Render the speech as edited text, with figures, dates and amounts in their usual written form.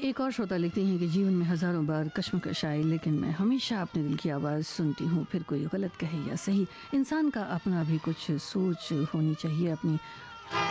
एक और श्रोता लिखती हैं कि जीवन में हज़ारों बार कश्मकश आई, लेकिन मैं हमेशा अपने दिल की आवाज़ सुनती हूँ, फिर कोई गलत कहे या सही, इंसान का अपना भी कुछ सोच होनी चाहिए, अपनी